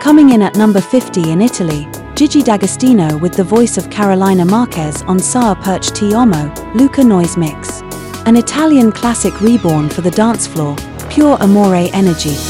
Coming in at number 50 in Italy, Gigi D'Agostino with the voice of Carolina Marquez on Sa Perch Ti Amo, Luca Noise Mix. An Italian classic reborn for the dance floor, pure amore energy.